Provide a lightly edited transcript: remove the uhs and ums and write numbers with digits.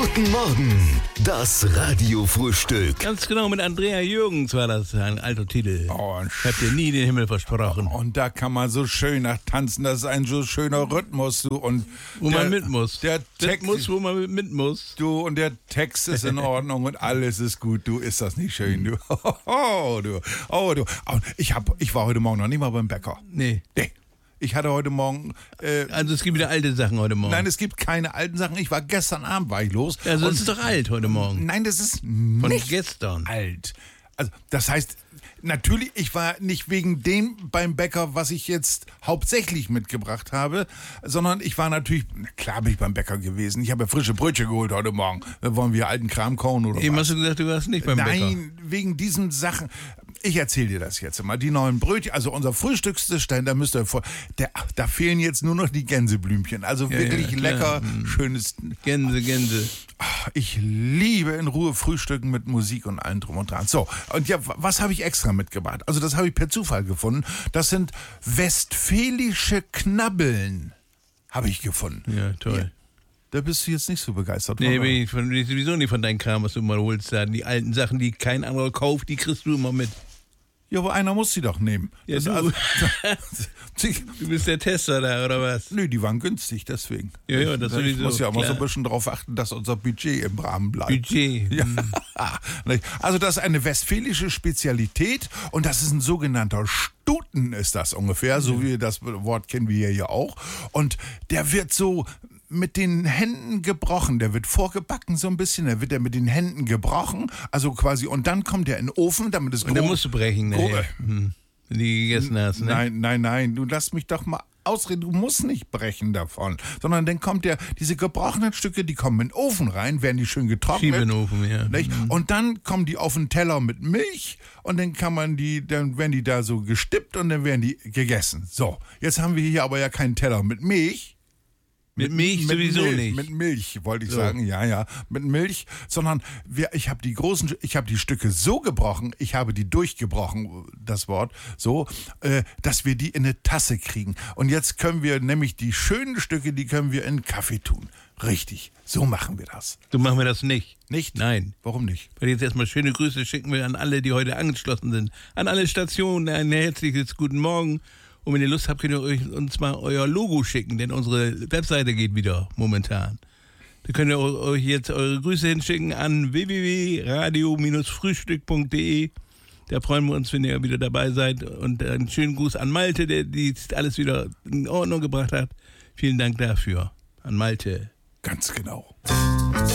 Guten Morgen, das Radiofrühstück. Ganz genau, mit Andrea Jürgens war das ein alter Titel. Oh, Ich hab dir nie den Himmel versprochen. und da kann man so schön nach tanzen, das ist ein so schöner Rhythmus. Du, und Wo man mit muss. Der Text, wo man mit muss. du, und der Text ist in Ordnung und alles ist gut. Du, ist das nicht schön, du. Du. Und ich war heute Morgen noch nicht mal beim Bäcker. Nee. Ich hatte heute Morgen... Also es gibt wieder alte Sachen heute Morgen. Nein, es gibt keine alten Sachen. Gestern Abend war ich los. Also das ist doch alt heute Morgen. Nein, das ist Von nicht gestern. alt. Also das heißt, natürlich, ich war nicht wegen dem beim Bäcker, was ich jetzt hauptsächlich mitgebracht habe, sondern ich war natürlich, klar bin ich beim Bäcker gewesen. Ich habe ja frische Brötchen geholt heute Morgen. Da wollen wir alten Kram kauen oder Eben was? hast du gesagt, du warst nicht beim Bäcker. Nein, wegen diesen Sachen. Ich erzähle dir das jetzt mal. Die neuen Brötchen, also unser Frühstückstisch, da müsst ihr da fehlen jetzt nur noch die Gänseblümchen. Also wirklich lecker, schönes... Gänse. Ich liebe in Ruhe Frühstücken mit Musik und allem drum und dran. So, und ja, was habe ich extra mitgebracht? Also das habe ich per Zufall gefunden. Das sind westfälische Knabbeln, habe ich gefunden. Ja, toll. Ja. Da bist du jetzt nicht so begeistert Nee, von. bin ich sowieso nicht von deinem Kram, was du immer holst. Da. Die alten Sachen, die kein anderer kauft, die kriegst du immer mit. Ja, aber einer muss sie doch nehmen. Ja, du. Du bist der Tester da, oder was? Nö, die waren günstig, deswegen. Ja, das ich sowieso, muss ja auch mal so klar. ein bisschen darauf achten, dass unser Budget im Rahmen bleibt. Budget. Ja. Also das ist eine westfälische Spezialität und das ist ein sogenannter Stuten, ist das ungefähr, so wie das Wort kennen wir hier auch. Und der wird so mit den Händen gebrochen, der wird vorgebacken so ein bisschen, der wird mit den Händen gebrochen, also quasi, und dann kommt der in den Ofen, damit es Und dann musst du brechen, ne? Wenn du die gegessen hast, ne? Nein, du lass mich doch mal ausreden, du musst nicht brechen davon, sondern dann kommt diese gebrochenen Stücke, die kommen in den Ofen rein, werden die schön getrocknet. Schiebenofen, ja. Nicht? Und dann kommen die auf den Teller mit Milch und dann dann werden die da so gestippt und dann werden die gegessen. So, jetzt haben wir hier aber ja keinen Teller mit Milch. Mit Milch sowieso nicht. Mit Milch, wollte ich sagen, ja, mit Milch, sondern ich habe die Stücke so gebrochen, ich habe die durchgebrochen, das Wort, so, dass wir die in eine Tasse kriegen. Und jetzt können wir nämlich die schönen Stücke, die können wir in Kaffee tun. Richtig, so machen wir das. So machen wir das nicht. Nicht? Nein. Warum nicht? Weil jetzt erstmal schöne Grüße schicken wir an alle, die heute angeschlossen sind. An alle Stationen ein herzliches Guten Morgen. Und wenn ihr Lust habt, könnt ihr uns mal euer Logo schicken, denn unsere Webseite geht wieder momentan. Da könnt ihr euch jetzt eure Grüße hinschicken an www.radio-frühstück.de. Da freuen wir uns, wenn ihr wieder dabei seid. Und einen schönen Gruß an Malte, der alles wieder in Ordnung gebracht hat. Vielen Dank dafür. An Malte. Ganz genau.